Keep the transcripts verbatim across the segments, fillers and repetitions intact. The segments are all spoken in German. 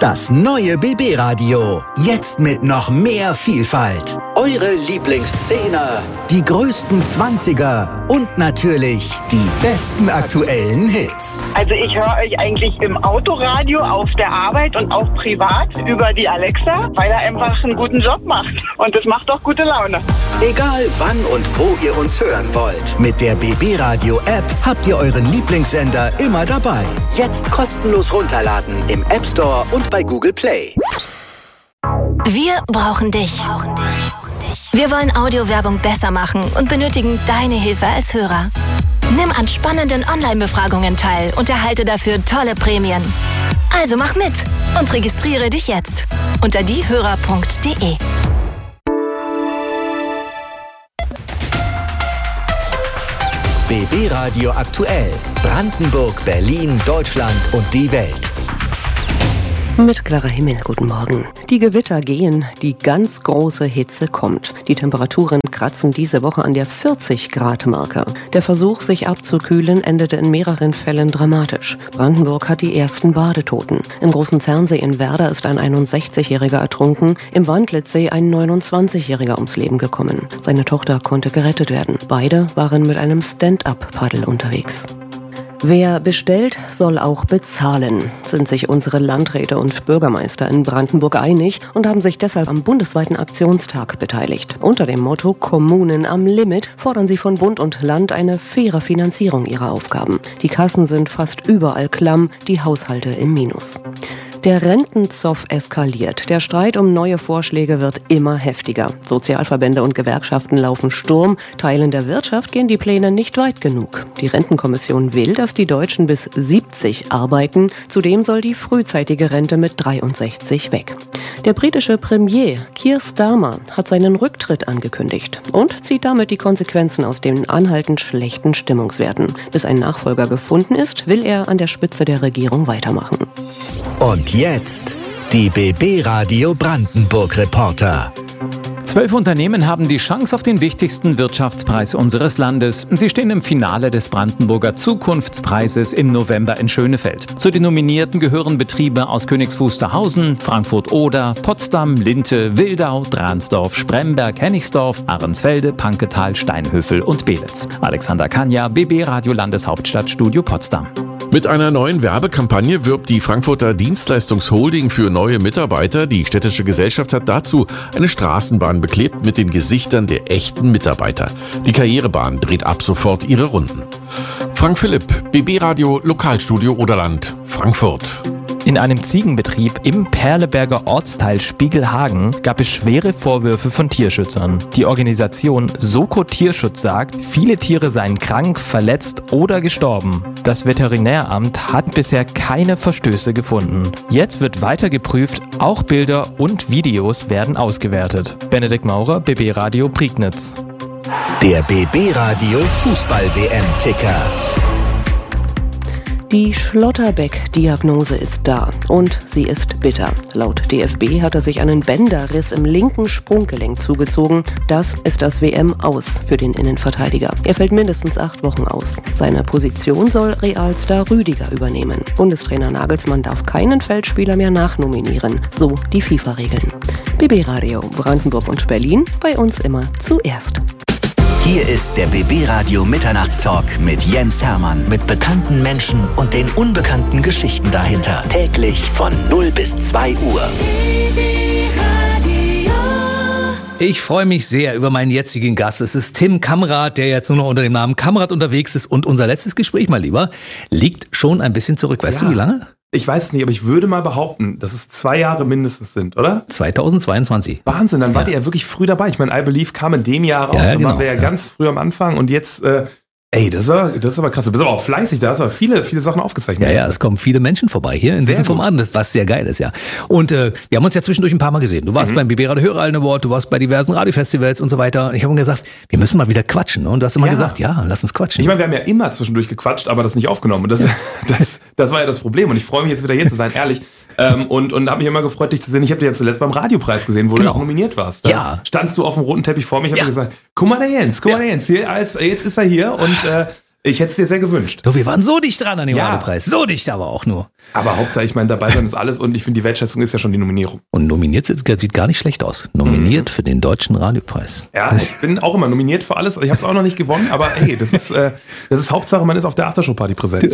Das neue B B-Radio. Jetzt mit noch mehr Vielfalt. Eure Lieblingszehner, die größten Zwanziger und natürlich die besten aktuellen Hits. Also ich höre euch eigentlich im Autoradio, auf der Arbeit und auch privat über die Alexa, weil er einfach einen guten Job macht. Und das macht auch gute Laune. Egal wann und wo ihr uns hören wollt, mit der B B-Radio-App habt ihr euren Lieblingssender immer dabei. Jetzt kostenlos runterladen im App Store und bei Google Play. Wir brauchen dich. Wir wollen Audiowerbung besser machen und benötigen deine Hilfe als Hörer. Nimm an spannenden Online-Befragungen teil und erhalte dafür tolle Prämien. Also mach mit und registriere dich jetzt unter diehörer punkt de. B B-Radio aktuell. Brandenburg, Berlin, Deutschland und die Welt. Mit klarer Himmel, guten Morgen. Die Gewitter gehen, die ganz große Hitze kommt. Die Temperaturen kratzen diese Woche an der vierzig Grad Marke. Der Versuch, sich abzukühlen, endete in mehreren Fällen dramatisch. Brandenburg hat die ersten Badetoten. Im Großen Zernsee in Werder ist ein einundsechzigjähriger ertrunken, im Wandlitzsee ein neunundzwanzigjähriger ums Leben gekommen. Seine Tochter konnte gerettet werden. Beide waren mit einem Stand-up-Paddel unterwegs. Wer bestellt, soll auch bezahlen, sind sich unsere Landräte und Bürgermeister in Brandenburg einig und haben sich deshalb am bundesweiten Aktionstag beteiligt. Unter dem Motto Kommunen am Limit fordern sie von Bund und Land eine faire Finanzierung ihrer Aufgaben. Die Kassen sind fast überall klamm, die Haushalte im Minus. Der Rentenzoff eskaliert. Der Streit um neue Vorschläge wird immer heftiger. Sozialverbände und Gewerkschaften laufen Sturm. Teilen der Wirtschaft gehen die Pläne nicht weit genug. Die Rentenkommission will, dass die Deutschen bis siebzig arbeiten. Zudem soll die frühzeitige Rente mit dreiundsechzig weg. Der britische Premier Keir Starmer hat seinen Rücktritt angekündigt und zieht damit die Konsequenzen aus den anhaltend schlechten Stimmungswerten. Bis ein Nachfolger gefunden ist, will er an der Spitze der Regierung weitermachen. Und jetzt die B B-Radio Brandenburg-Reporter. Zwölf Unternehmen haben die Chance auf den wichtigsten Wirtschaftspreis unseres Landes. Sie stehen im Finale des Brandenburger Zukunftspreises im November in Schönefeld. Zu den Nominierten gehören Betriebe aus Königs Wusterhausen, Frankfurt-Oder, Potsdam, Linte, Wildau, Dransdorf, Spremberg, Hennigsdorf, Ahrensfelde, Panketal, Steinhöfel und Belitz. Alexander Kania, B B-Radio Landeshauptstadtstudio Potsdam. Mit einer neuen Werbekampagne wirbt die Frankfurter Dienstleistungsholding für neue Mitarbeiter. Die städtische Gesellschaft hat dazu eine Straßenbahn beklebt mit den Gesichtern der echten Mitarbeiter. Die Karrierebahn dreht ab sofort ihre Runden. Frank Philipp, B B-Radio Lokalstudio Oderland, Frankfurt. In einem Ziegenbetrieb im Perleberger Ortsteil Spiegelhagen gab es schwere Vorwürfe von Tierschützern. Die Organisation Soko Tierschutz sagt, viele Tiere seien krank, verletzt oder gestorben. Das Veterinäramt hat bisher keine Verstöße gefunden. Jetzt wird weiter geprüft, auch Bilder und Videos werden ausgewertet. Benedikt Maurer, B B-Radio Prignitz. Der B B-Radio Fußball-W M-Ticker. Die Schlotterbeck-Diagnose ist da und sie ist bitter. Laut D F B hat er sich einen Bänderriss im linken Sprunggelenk zugezogen. Das ist das W M-Aus für den Innenverteidiger. Er fällt mindestens acht Wochen aus. Seine Position soll Realstar Rüdiger übernehmen. Bundestrainer Nagelsmann darf keinen Feldspieler mehr nachnominieren. So die FIFA-Regeln. B B-Radio Brandenburg und Berlin, bei uns immer zuerst. Hier ist der B B-Radio Mitternachtstalk mit Jens Hermann. Mit bekannten Menschen und den unbekannten Geschichten dahinter. Täglich von null bis zwei Uhr. Ich freue mich sehr über meinen jetzigen Gast. Es ist Tim Kamrat, der jetzt nur noch unter dem Namen Kamrat unterwegs ist. Und unser letztes Gespräch, mein Lieber, liegt schon ein bisschen zurück. Weißt ja. du, wie lange? Ich weiß es nicht, aber ich würde mal behaupten, dass es zwei Jahre mindestens sind, oder? zweitausendzweiundzwanzig. Wahnsinn, dann wart ja. ihr ja wirklich früh dabei. Ich meine, I Believe kam in dem Jahr raus, ja, ja, dann genau, waren wir ja, ja ganz früh am Anfang und jetzt, äh, ey, das ist, aber, das ist aber krass. Du bist aber auch fleißig, da hast du aber viele, viele Sachen aufgezeichnet. Ja, ja, es kommen viele Menschen vorbei hier in diesem Format, was sehr geil ist, ja. Und äh, wir haben uns ja zwischendurch ein paar Mal gesehen. Du warst mhm. beim B B-Radio Hörerallen Award, du warst bei diversen Radiofestivals und so weiter. Und ich habe mir gesagt, wir müssen mal wieder quatschen. Und du hast immer ja. gesagt, ja, lass uns quatschen. Ich meine, wir haben ja immer zwischendurch gequatscht, aber das nicht aufgenommen. Und das, das, das war ja das Problem. Und ich freue mich jetzt wieder hier zu sein, ehrlich. Ähm, und und habe mich immer gefreut, dich zu sehen. Ich habe dich ja zuletzt beim Radiopreis gesehen, wo genau. du auch nominiert warst. Da ja. standst du auf dem roten Teppich vor mir. Ich habe ja. dir gesagt, guck mal der Jens, guck ja. mal der Jens. Hier, als, jetzt ist er hier und äh, ich hätte es dir sehr gewünscht. Du, wir waren so dicht dran an dem ja. Radiopreis. So dicht aber auch nur. Aber Hauptsache, ich meine, dabei sein ist alles und ich finde, die Wertschätzung ist ja schon die Nominierung. Und nominiert sieht gar nicht schlecht aus. Nominiert mhm. für den Deutschen Radiopreis. Ja, ich bin auch immer nominiert für alles. Ich habe es auch noch nicht gewonnen, aber hey, das ist, äh, das ist Hauptsache, man ist auf der Aftershow-Party präsent.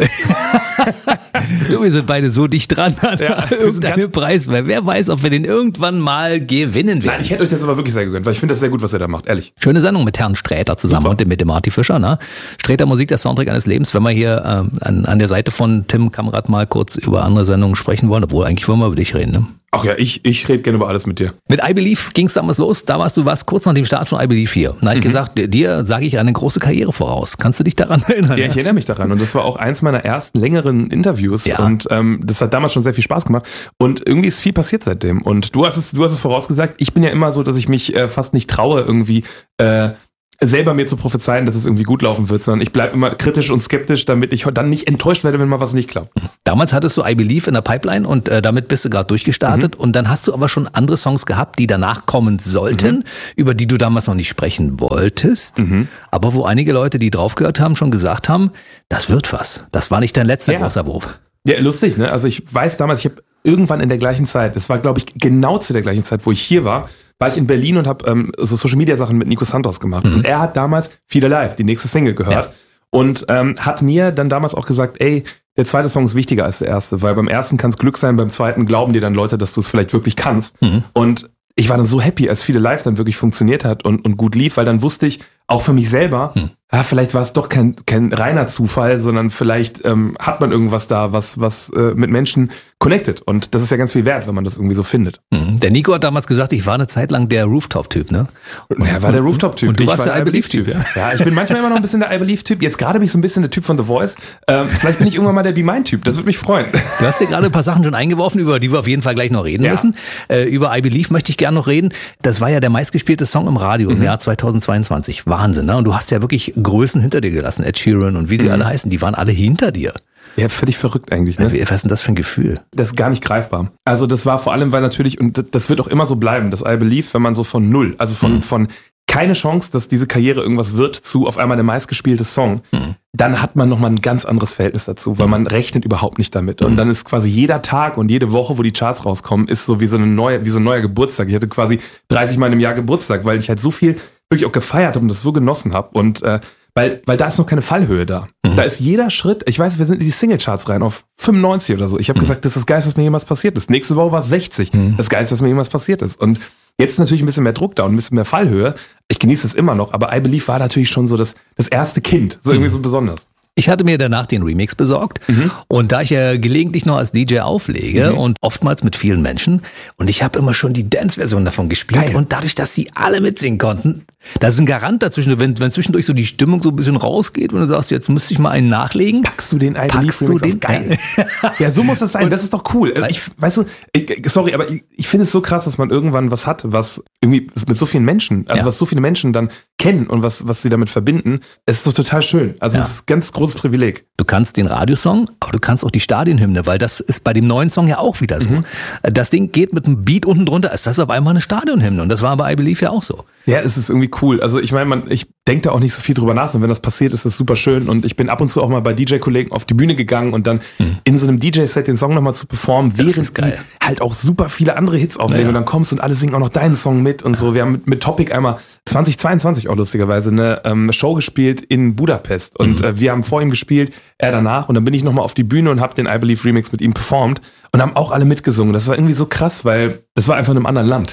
Du, wir sind beide so dicht dran an ja, irgendeinem Preis, weil wer weiß, ob wir den irgendwann mal gewinnen werden. Nein, ich hätte euch das aber wirklich sehr gegönnt, weil ich finde das sehr gut, was ihr da macht, ehrlich. Schöne Sendung mit Herrn Sträter zusammen Super. Und mit dem Marty Fischer. Ne? Sträter Musik, der Soundtrack eines Lebens. Wenn wir hier ähm, an, an der Seite von Tim Kamrat mal kurz über andere Sendungen sprechen wollen, obwohl eigentlich wollen wir über dich reden, ne? Ach ja, ich, ich rede gerne über alles mit dir. Mit I Believe ging es damals los. Da warst du was kurz nach dem Start von I Believe hier. Da habe ich mhm. gesagt, dir sage ich eine große Karriere voraus. Kannst du dich daran erinnern? Ja, ich erinnere mich daran. Und das war auch eins meiner ersten längeren Interviews. Ja. Und ähm, das hat damals schon sehr viel Spaß gemacht. Und irgendwie ist viel passiert seitdem. Und du hast es, du hast es vorausgesagt. Ich bin ja immer so, dass ich mich äh, fast nicht traue, irgendwie äh, selber mir zu prophezeien, dass es irgendwie gut laufen wird, sondern ich bleibe immer kritisch und skeptisch, damit ich dann nicht enttäuscht werde, wenn mal was nicht klappt. Damals hattest du I Believe in der Pipeline und äh, damit bist du gerade durchgestartet mhm. und dann hast du aber schon andere Songs gehabt, die danach kommen sollten, mhm. über die du damals noch nicht sprechen wolltest, mhm. aber wo einige Leute, die drauf gehört haben, schon gesagt haben, das wird was. Das war nicht dein letzter ja. großer Wurf. Ja, lustig, ne? Also ich weiß damals, ich habe irgendwann in der gleichen Zeit, es war glaube ich genau zu der gleichen Zeit, wo ich hier war, war ich in Berlin und habe ähm, so Social-Media-Sachen mit Nico Santos gemacht. Mhm. Und er hat damals Feel Alive, die nächste Single, gehört. Ja. Und ähm, hat mir dann damals auch gesagt, ey, der zweite Song ist wichtiger als der erste, weil beim ersten kann es Glück sein, beim zweiten glauben dir dann Leute, dass du es vielleicht wirklich kannst. Mhm. Und ich war dann so happy, als Feel Alive dann wirklich funktioniert hat und, und gut lief, weil dann wusste ich, auch für mich selber, hm. ja, vielleicht war es doch kein, kein reiner Zufall, sondern vielleicht ähm, hat man irgendwas da, was, was äh, mit Menschen connected. Und das ist ja ganz viel wert, wenn man das irgendwie so findet. Hm. Der Nico hat damals gesagt, ich war eine Zeit lang der Rooftop-Typ, ne? Und er war der Rooftop-Typ. Und du ich warst war der I Believe-Typ, ja? Ja, ich bin manchmal immer noch ein bisschen der I Believe-Typ. Jetzt gerade bin ich so ein bisschen der Typ von The Voice. Ähm, vielleicht bin ich irgendwann mal der Be Mine-Typ. Das würde mich freuen. Du hast dir gerade ein paar Sachen schon eingeworfen, über die wir auf jeden Fall gleich noch reden ja. müssen. Äh, über I Believe möchte ich gerne noch reden. Das war ja der meistgespielte Song im Radio mhm. im Jahr zweitausendzweiundzwanzig. Wahnsinn, ne? Und du hast ja wirklich Größen hinter dir gelassen. Ed Sheeran und wie sie mhm. alle heißen, die waren alle hinter dir. Ja, völlig verrückt eigentlich. Ne? Was ist denn das für ein Gefühl? Das ist gar nicht greifbar. Also das war vor allem, weil natürlich, und das wird auch immer so bleiben, das I Believe, wenn man so von null, also von, mhm. von keine Chance, dass diese Karriere irgendwas wird, zu auf einmal der meistgespielte Song, mhm. dann hat man nochmal ein ganz anderes Verhältnis dazu, weil mhm. man rechnet überhaupt nicht damit. Und dann ist quasi jeder Tag und jede Woche, wo die Charts rauskommen, ist so wie so, eine neue, wie so ein neuer Geburtstag. Ich hatte quasi dreißig Mal im Jahr Geburtstag, weil ich halt so viel wirklich auch gefeiert habe und das so genossen habe. Und äh, weil, weil da ist noch keine Fallhöhe da. Mhm. Da ist jeder Schritt, ich weiß, wir sind in die Singlecharts rein auf fünfundneunzig oder so. Ich habe mhm. gesagt, das ist das Geilste, was mir jemals passiert ist. Nächste Woche war es sechzig. Mhm. Das Geilste, was mir jemals passiert ist. Und jetzt ist natürlich ein bisschen mehr Druck da und ein bisschen mehr Fallhöhe. Ich genieße es immer noch, aber I Believe war natürlich schon so das, das erste Kind. So irgendwie mhm. so besonders. Ich hatte mir danach den Remix besorgt mhm. und da ich ja gelegentlich noch als D J auflege mhm. und oftmals mit vielen Menschen und ich habe immer schon die Dance-Version davon gespielt Geil. Und dadurch, dass die alle mitsingen konnten, da ist ein Garant dazwischen, wenn, wenn zwischendurch so die Stimmung so ein bisschen rausgeht und du sagst, jetzt müsste ich mal einen nachlegen. Packst du den I Packst du den? Geil. Ja, so muss das sein, und das ist doch cool. Also ich, weißt du, ich, sorry, aber ich, ich finde es so krass, dass man irgendwann was hat, was irgendwie mit so vielen Menschen, also ja. was so viele Menschen dann kennen und was, was sie damit verbinden. Es ist doch total schön. Also ja. es ist ein ganz großes Privileg. Du kannst den Radiosong, aber du kannst auch die Stadionhymne, weil das ist bei dem neuen Song ja auch wieder so. Mhm. Das Ding geht mit einem Beat unten drunter, ist das auf einmal eine Stadionhymne und das war bei I Believe ja auch so. Ja, es ist irgendwie cool. Also ich meine, man, ich denke da auch nicht so viel drüber nach, und wenn das passiert, ist das super schön und ich bin ab und zu auch mal bei D J-Kollegen auf die Bühne gegangen und dann mhm. in so einem D J-Set den Song nochmal zu performen, während die halt auch super viele andere Hits auflegen ja. und dann kommst und alle singen auch noch deinen Song mit und so. Wir haben mit, mit Topic einmal zwanzig zweiundzwanzig auch lustigerweise eine ähm, Show gespielt in Budapest und mhm. äh, wir haben vor ihm gespielt, er danach und dann bin ich nochmal auf die Bühne und habe den I Believe Remix mit ihm performt und haben auch alle mitgesungen. Das war irgendwie so krass, weil das war einfach in einem anderen Land.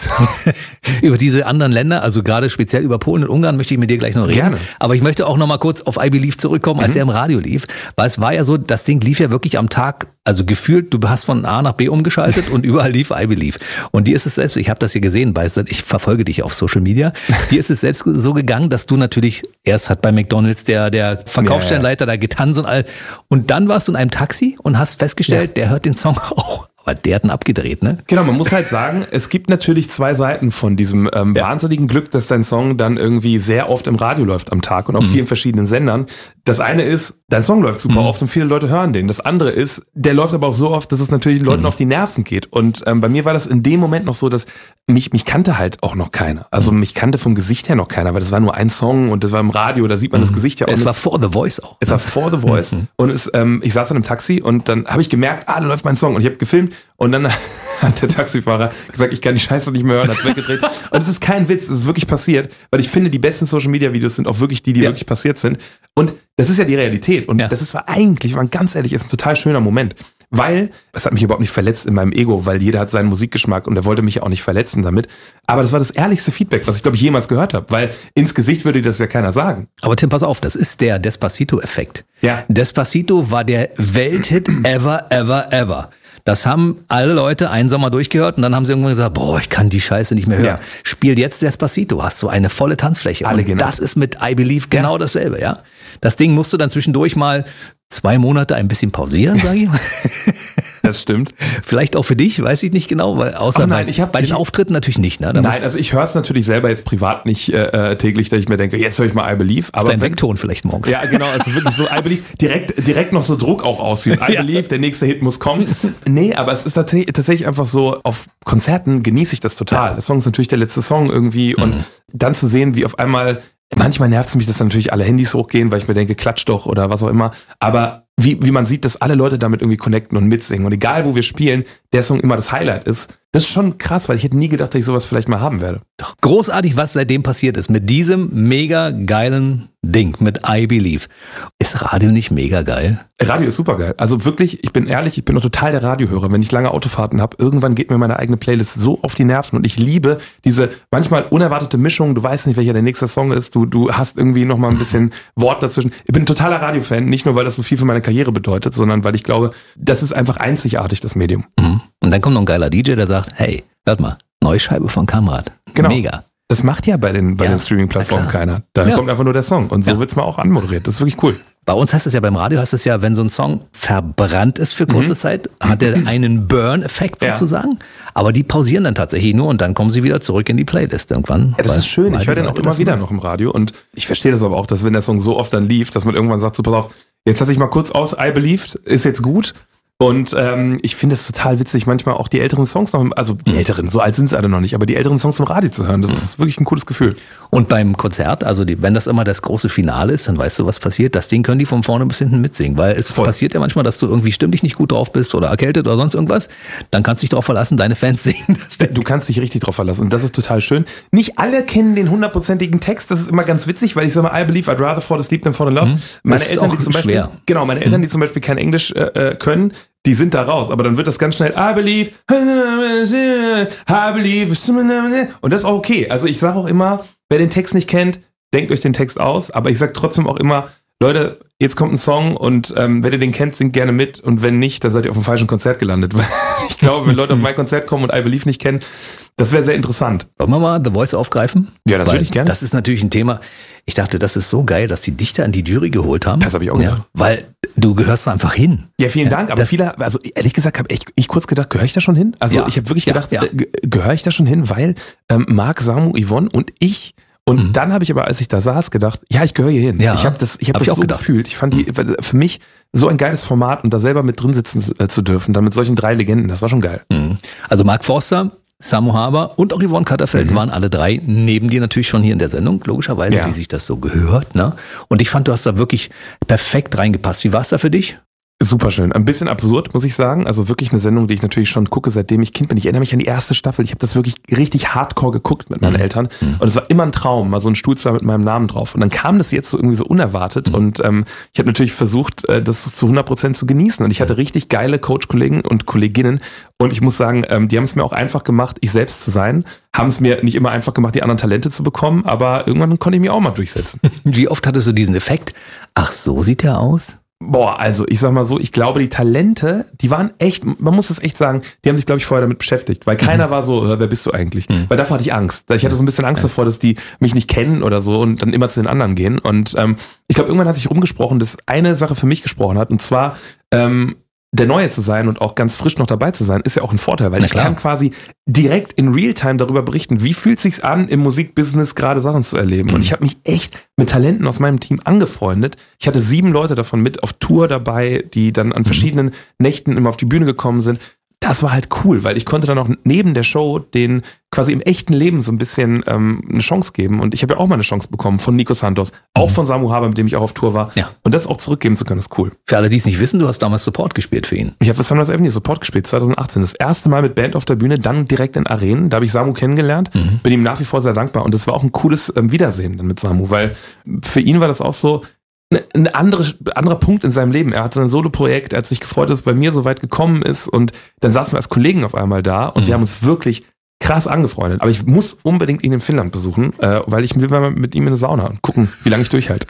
Über diese anderen Länder, also gerade speziell über Polen und Ungarn möchte ich mit dir gleich noch reden. Gerne. Aber ich möchte auch noch mal kurz auf I Believe zurückkommen, als mhm. er im Radio lief. Weil es war ja so, das Ding lief ja wirklich am Tag, also gefühlt, du hast von A nach B umgeschaltet und überall lief I Believe. Und dir ist es selbst, ich habe das hier gesehen, weißt du, ich verfolge dich auf Social Media, dir ist es selbst so gegangen, dass du natürlich, erst hat bei McDonald's der, der Verkaufsstellenleiter ja, ja. da getanzt und all, und dann warst du in einem Taxi und hast festgestellt, ja. der hört den Song auch. Aber der hat ihn abgedreht, ne? Genau, man muss halt sagen, es gibt natürlich zwei Seiten von diesem ähm, ja. wahnsinnigen Glück, dass dein Song dann irgendwie sehr oft im Radio läuft am Tag und auf mhm. vielen verschiedenen Sendern. Das eine ist, dein Song läuft super mhm. oft und viele Leute hören den. Das andere ist, der läuft aber auch so oft, dass es natürlich den Leuten mhm. auf die Nerven geht. Und ähm, bei mir war das in dem Moment noch so, dass mich mich kannte halt auch noch keiner. Also mich kannte vom Gesicht her noch keiner, weil das war nur ein Song und das war im Radio, da sieht man mhm. das Gesicht ja auch. Es nicht. war vor The Voice auch. Es war vor The Voice. Mhm. Und es, ähm, ich saß dann im Taxi und dann habe ich gemerkt, ah, da läuft mein Song. Und ich habe gefilmt und dann hat der Taxifahrer gesagt, ich kann die Scheiße nicht mehr hören, hat weggedreht. Und es ist kein Witz, es ist wirklich passiert, weil ich finde, die besten Social-Media-Videos sind auch wirklich die, die ja. wirklich passiert sind. Und das ist ja die Realität. Und ja. das ist war eigentlich, war ganz ehrlich, ist ein total schöner Moment. Weil, es hat mich überhaupt nicht verletzt in meinem Ego, weil jeder hat seinen Musikgeschmack und er wollte mich ja auch nicht verletzen damit. Aber das war das ehrlichste Feedback, was ich, glaube ich, jemals gehört habe. Weil ins Gesicht würde das ja keiner sagen. Aber Tim, pass auf, das ist der Despacito-Effekt. Ja. Despacito war der Welthit ever, ever, ever. Das haben alle Leute einen Sommer durchgehört und dann haben sie irgendwann gesagt, boah, ich kann die Scheiße nicht mehr hören. Ja. Spiel jetzt Despacito, hast du eine volle Tanzfläche. Alle und genau. das ist mit I Believe genau ja. dasselbe, ja. Das Ding musst du dann zwischendurch mal zwei Monate ein bisschen pausieren, sage ich mal. Das stimmt. Vielleicht auch für dich, weiß ich nicht genau, weil außer Ach nein, bei, ich hab, bei den ich, Auftritten natürlich nicht. Ne? Da nein, also ich höre es natürlich selber jetzt privat nicht äh, täglich, dass ich mir denke, jetzt höre ich mal I Believe. Aber ist dein Vekton vielleicht morgens. Ja, genau, also wirklich so I Believe, direkt, direkt noch so Druck auch ausüben. I Believe, ja. der nächste Hit muss kommen. Nee, aber es ist tatsächlich, tatsächlich einfach so, auf Konzerten genieße ich das total. Ja. Der Song ist natürlich der letzte Song irgendwie mhm. und dann zu sehen, wie auf einmal, manchmal nervt es mich, dass natürlich alle Handys hochgehen, weil ich mir denke, klatsch doch oder was auch immer, aber wie, wie man sieht, dass alle Leute damit irgendwie connecten und mitsingen und egal wo wir spielen, der Song immer das Highlight ist, das ist schon krass, weil ich hätte nie gedacht, dass ich sowas vielleicht mal haben werde. Doch großartig, was seitdem passiert ist, mit diesem mega geilen Ding, mit I Believe. Ist Radio nicht mega geil? Radio ist super geil. Also wirklich, ich bin ehrlich, ich bin noch total der Radiohörer. Wenn ich lange Autofahrten habe, irgendwann geht mir meine eigene Playlist so auf die Nerven und ich liebe diese manchmal unerwartete Mischung. Du weißt nicht, welcher der nächste Song ist. Du, du hast irgendwie noch mal ein bisschen Wort dazwischen. Ich bin ein totaler Radiofan, nicht nur, weil das so viel für meine Karriere bedeutet, sondern weil ich glaube, das ist einfach einzigartig, das Medium. Mhm. Und dann kommt noch ein geiler D J, der sagt, hey, hört mal, neue Scheibe von Kamrat. Genau. Mega. Das macht ja bei den, bei ja, den Streaming-Plattformen keiner. Da ja. kommt einfach nur der Song. Und so ja. wird's mal auch anmoderiert. Das ist wirklich cool. Bei uns heißt es ja, beim Radio heißt es ja, wenn so ein Song verbrannt ist für kurze mhm. Zeit, hat er einen Burn-Effekt sozusagen. Ja. Aber die pausieren dann tatsächlich nur und dann kommen sie wieder zurück in die Playlist irgendwann. Ja, das ist schön. Ich höre den auch immer wieder noch im Radio. Und ich verstehe das aber auch, dass wenn der Song so oft dann lief, dass man irgendwann sagt, so pass auf, jetzt lasse ich mal kurz aus, I Believed, ist jetzt gut. Und ähm, ich finde es total witzig, manchmal auch die älteren Songs noch, also die älteren, so alt sind sie alle noch nicht, aber die älteren Songs im Radio zu hören, das ist wirklich ein cooles Gefühl. Und beim Konzert, also die, wenn das immer das große Finale ist, dann weißt du, was passiert. Das Ding können die von vorne bis hinten mitsingen, weil es Voll. passiert ja manchmal, dass du irgendwie stimmlich nicht gut drauf bist oder erkältet oder sonst irgendwas. Dann kannst du dich darauf verlassen, deine Fans singen. Du kannst dich richtig drauf verlassen und das ist total schön. Nicht alle kennen den hundertprozentigen Text, das ist immer ganz witzig, weil ich sage mal, I believe I'd rather fall asleep than fall in love. Mhm. Meine das Eltern, die zum Beispiel, schwer. genau, meine Eltern, die zum Beispiel kein Englisch äh, können, die sind da raus, aber dann wird das ganz schnell I believe, I believe, und das ist auch okay. Also ich sage auch immer, wer den Text nicht kennt, denkt euch den Text aus, aber ich sage trotzdem auch immer, Leute, jetzt kommt ein Song und ähm, wenn ihr den kennt, singt gerne mit und wenn nicht, dann seid ihr auf dem falschen Konzert gelandet. Ich glaube, wenn Leute auf mein Konzert kommen und I Believe nicht kennen, das wäre sehr interessant. Wollen wir mal The Voice aufgreifen? Ja, das würde ich gerne. Das ist natürlich ein Thema, ich dachte, das ist so geil, dass die Dichter an die Jury geholt haben. Das habe ich auch gedacht. Ja, weil du gehörst da einfach hin. Ja, vielen Dank, aber das, viele, also ehrlich gesagt, habe ich, ich kurz gedacht, gehöre ich da schon hin? Also ja, ich habe wirklich ja, gedacht, ja. äh, gehöre ich da schon hin, weil ähm, Marc, Samu, Yvonne und ich. Und mhm. dann habe ich aber, als ich da saß, gedacht, ja, ich gehöre hier hin. Ja, ich habe das, ich hab hab das ich auch so gedacht. gefühlt. Ich fand die für mich so ein geiles Format und da selber mit drin sitzen äh, zu dürfen, dann mit solchen drei Legenden, das war schon geil. Mhm. Also Mark Forster, Samu Haber und auch Yvonne Katterfeld mhm. waren alle drei neben dir natürlich schon hier in der Sendung, logischerweise, ja. wie sich das so gehört. Ne? Und ich fand, du hast da wirklich perfekt reingepasst. Wie war es da für dich? Super schön. Ein bisschen absurd, muss ich sagen. Also wirklich eine Sendung, die ich natürlich schon gucke, seitdem ich Kind bin. Ich erinnere mich an die erste Staffel. Ich habe das wirklich richtig hardcore geguckt mit meinen mhm. Eltern. Und es war immer ein Traum, mal so ein Stuhlzimmer mit meinem Namen drauf. Und dann kam das jetzt so irgendwie so unerwartet. Mhm. Und ähm, ich habe natürlich versucht, das zu hundert Prozent zu genießen. Und ich hatte richtig geile Coach-Kollegen und Kolleginnen. Und ich muss sagen, ähm, die haben es mir auch einfach gemacht, ich selbst zu sein. Haben es mir nicht immer einfach gemacht, die anderen Talente zu bekommen. Aber irgendwann konnte ich mich auch mal durchsetzen. Wie oft hattest du diesen Effekt? Ach, so sieht er aus? Boah, also ich sag mal so, ich glaube, die Talente, die waren echt, man muss es echt sagen, die haben sich, glaube ich, vorher damit beschäftigt, weil keiner mhm. war so, wer bist du eigentlich? Mhm. Weil davor hatte ich Angst. Ich hatte so ein bisschen Angst ja. davor, dass die mich nicht kennen oder so und dann immer zu den anderen gehen. Und ähm, ich glaube, irgendwann hat sich rumgesprochen, dass eine Sache für mich gesprochen hat, und zwar, ähm, der Neue zu sein und auch ganz frisch noch dabei zu sein, ist ja auch ein Vorteil, weil ich kann quasi direkt in Realtime darüber berichten, wie fühlt es sich an, im Musikbusiness gerade Sachen zu erleben. Mhm. Und ich habe mich echt mit Talenten aus meinem Team angefreundet. Ich hatte sieben Leute davon mit auf Tour dabei, die dann an verschiedenen mhm. Nächten immer auf die Bühne gekommen sind. Das war halt cool, weil ich konnte dann auch neben der Show den quasi im echten Leben so ein bisschen ähm, eine Chance geben. Und ich habe ja auch mal eine Chance bekommen von Nico Santos, auch von Samu Haber, mit dem ich auch auf Tour war. Ja. Und das auch zurückgeben zu können, ist cool. Für alle, die es nicht wissen, du hast damals Support gespielt für ihn. Ich habe für Sunrise Avenue Support gespielt, zwanzig achtzehn. Das erste Mal mit Band auf der Bühne, dann direkt in Arenen. Da habe ich Samu kennengelernt, mhm. bin ihm nach wie vor sehr dankbar. Und das war auch ein cooles ähm, Wiedersehen dann mit Samu, weil für ihn war das auch so, ein andere, anderer Punkt in seinem Leben. Er hat sein Solo-Projekt, er hat sich gefreut, dass es bei mir so weit gekommen ist und dann saßen wir als Kollegen auf einmal da und mhm. wir haben uns wirklich krass angefreundet. Aber ich muss unbedingt ihn in Finnland besuchen, äh, weil ich will mal mit ihm in eine Sauna und gucken, wie lange ich durchhalte.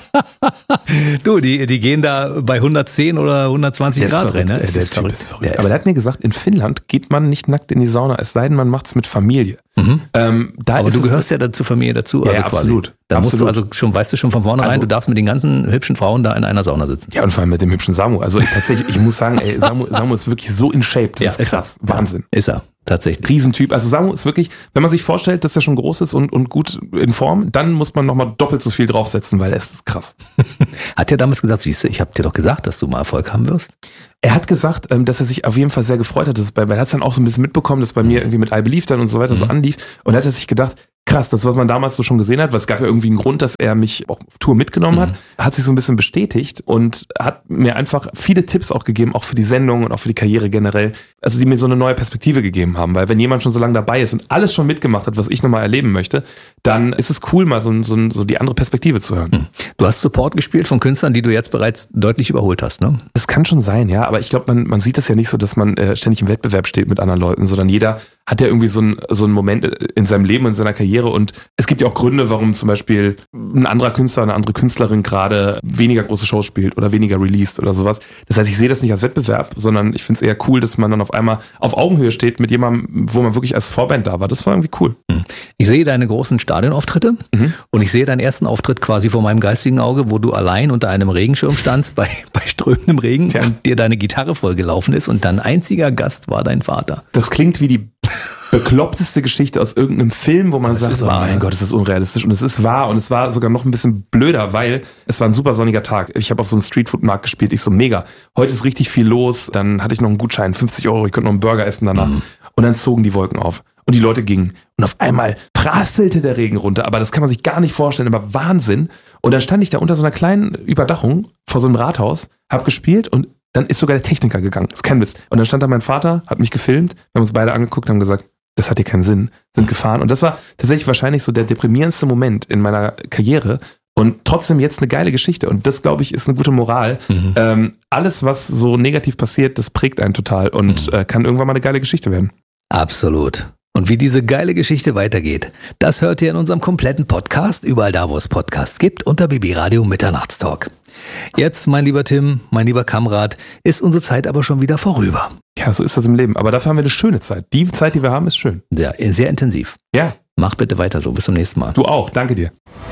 Du, die, die gehen da bei hundertzehn oder hundertzwanzig der Grad rein. Ne? Der, der Typ verrückt. ist verrückt. Der Aber der hat mir gesagt, in Finnland geht man nicht nackt in die Sauna, es sei denn, man macht es mit Familie. Mhm. Ähm, da Aber du gehörst ja zur Familie dazu. Ja, also ja absolut. Da musst du also schon, weißt du schon von vornherein, also, du darfst mit den ganzen hübschen Frauen da in einer Sauna sitzen. Ja, und vor allem mit dem hübschen Samu. Also ich, tatsächlich, ich muss sagen, ey, Samu, Samu ist wirklich so in Shape. Das ja, ist krass. Er. Wahnsinn. Ist er. Tatsächlich. Riesentyp. Also Samu ist wirklich, wenn man sich vorstellt, dass er schon groß ist und, und gut in Form, dann muss man nochmal doppelt so viel draufsetzen, weil er ist krass. Hat er damals gesagt, siehst du, ich habe dir doch gesagt, dass du mal Erfolg haben wirst? Er hat gesagt, dass er sich auf jeden Fall sehr gefreut hat, dass es bei, weil er hat es dann auch so ein bisschen mitbekommen, dass bei mir irgendwie mit I Believe dann und so weiter mhm. so anlief und er hat sich gedacht, krass, das, was man damals so schon gesehen hat, weil es gab ja irgendwie einen Grund, dass er mich auch auf Tour mitgenommen mhm. hat, hat sich so ein bisschen bestätigt und hat mir einfach viele Tipps auch gegeben, auch für die Sendung und auch für die Karriere generell, also die mir so eine neue Perspektive gegeben haben, weil wenn jemand schon so lange dabei ist und alles schon mitgemacht hat, was ich nochmal erleben möchte, dann ist es cool, mal so, so, so die andere Perspektive zu hören. Du hast Support gespielt von Künstlern, die du jetzt bereits deutlich überholt hast, ne? Das kann schon sein, ja, aber ich glaube, man, man sieht das ja nicht so, dass man äh, ständig im Wettbewerb steht mit anderen Leuten, sondern jeder hat ja irgendwie so, ein, so einen Moment in seinem Leben, in seiner Karriere und es gibt ja auch Gründe, warum zum Beispiel ein anderer Künstler, eine andere Künstlerin gerade weniger große Shows spielt oder weniger released oder sowas. Das heißt, ich sehe das nicht als Wettbewerb, sondern ich finde es eher cool, dass man dann auf einmal auf Augenhöhe steht mit jemandem, wo man wirklich als Vorband da war. Das war irgendwie cool. Ich sehe deine großen Stadionauftritte mhm. und ich sehe deinen ersten Auftritt quasi vor meinem geistigen Auge, wo du allein unter einem Regenschirm standst bei, bei strömendem Regen Tja. und dir deine Gitarre vollgelaufen ist und dein einziger Gast war dein Vater. Das klingt wie die bekloppteste Geschichte aus irgendeinem Film, wo man das sagt, oh mein ja. Gott, ist das unrealistisch. Und es ist wahr und es war sogar noch ein bisschen blöder, weil es war ein super sonniger Tag. Ich habe auf so einem Streetfood-Markt gespielt, ich so mega. Heute ist richtig viel los, dann hatte ich noch einen Gutschein, fünfzig Euro, ich konnte noch einen Burger essen danach. Mhm. Und dann zogen die Wolken auf und die Leute gingen. Und auf einmal prasselte der Regen runter, aber das kann man sich gar nicht vorstellen, aber Wahnsinn. Und dann stand ich da unter so einer kleinen Überdachung vor so einem Rathaus, hab gespielt und dann ist sogar der Techniker gegangen. Das ist kein Witz. Und dann stand da mein Vater, hat mich gefilmt, wir haben uns beide angeguckt, haben gesagt, das hat hier keinen Sinn, sind gefahren. Und das war tatsächlich wahrscheinlich so der deprimierendste Moment in meiner Karriere. Und trotzdem jetzt eine geile Geschichte. Und das, glaube ich, ist eine gute Moral. Mhm. Ähm, alles, was so negativ passiert, das prägt einen total und mhm. äh, kann irgendwann mal eine geile Geschichte werden. Absolut. Und wie diese geile Geschichte weitergeht, das hört ihr in unserem kompletten Podcast, überall da, wo es Podcasts gibt, unter B B Radio Mitternachtstalk. Jetzt, mein lieber Tim, mein lieber Kamerad, ist unsere Zeit aber schon wieder vorüber. Ja, so ist das im Leben. Aber dafür haben wir eine schöne Zeit. Die Zeit, die wir haben, ist schön. Sehr, sehr intensiv. Ja. Mach bitte weiter so. Bis zum nächsten Mal. Du auch. Danke dir.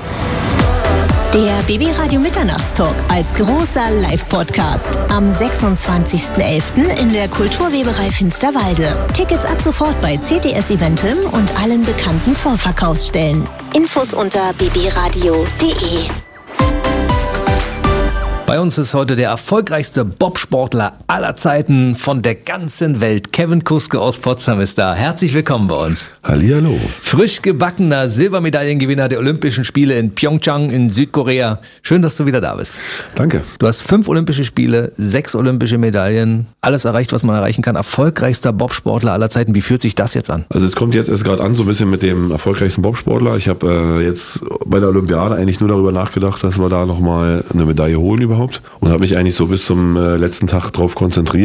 Der B B Radio Mitternachtstalk als großer Live-Podcast am sechsundzwanzigsten elften in der Kulturweberei Finsterwalde. Tickets ab sofort bei C T S Eventim und allen bekannten Vorverkaufsstellen. Infos unter b b radio punkt d e. Bei uns ist heute der erfolgreichste Bobsportler aller Zeiten von der ganzen Welt. Kevin Kuske aus Potsdam ist da. Herzlich willkommen bei uns. Hallihallo. Frisch gebackener Silbermedaillengewinner der Olympischen Spiele in Pyeongchang in Südkorea. Schön, dass du wieder da bist. Danke. Du hast fünf Olympische Spiele, sechs olympische Medaillen, alles erreicht, was man erreichen kann. Erfolgreichster Bobsportler aller Zeiten. Wie fühlt sich das jetzt an? Also es kommt jetzt erst gerade an, so ein bisschen mit dem erfolgreichsten Bobsportler. Ich habe äh, jetzt bei der Olympiade eigentlich nur darüber nachgedacht, dass wir da nochmal eine Medaille holen überhaupt. Und habe mich eigentlich so bis zum äh, letzten Tag drauf konzentriert,